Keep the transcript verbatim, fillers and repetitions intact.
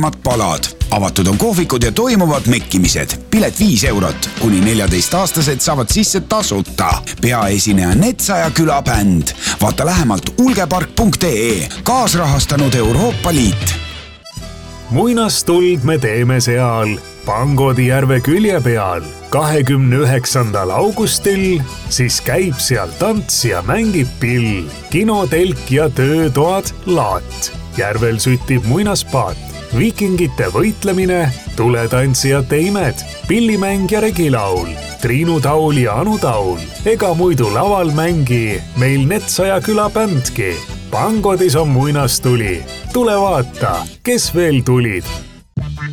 suuremad palad. Avatud on kohvikud ja toimuvad mekkimised. Pilet viis eurot. Kuni neljateist-aastased saavad sisse tasuta. Peaesineja Netsaja küla bänd. Vaata lähemalt ulgepark punkt ee. Kaasrahastanud Euroopa Liit. Muinastuld me teeme seal Pangodijärve külje peal kahekümne üheksandal augustil, siis käib seal tants ja mängib pill, kinotelk ja töötoad laat. Järvel süttib muinaspaat, viikingite võitlemine, tuletantsijate imed, pillimäng ja regilaul, Triinu Taul ja Anu Taul. Ega muidu laval mängi meil Netsaja küla bändki. Pangodis on muinastuli. Tule vaata, kes veel tulid.